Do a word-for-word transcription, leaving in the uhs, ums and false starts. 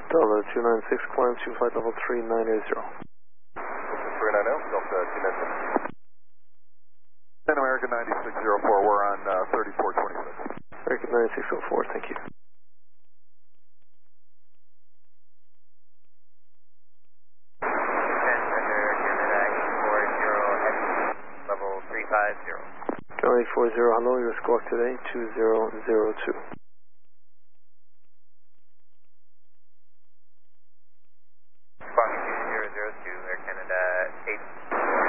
Delta two nine six, climb to flight level three nine zero. three nine zero, Delta two nine six. Pan American ninety-six oh four, we're on uh, thirty-four twenty-six. American ninety-six oh four, thank you. Level three five zero. Charlie eight four zero, hello, your squawk today, two zero zero two.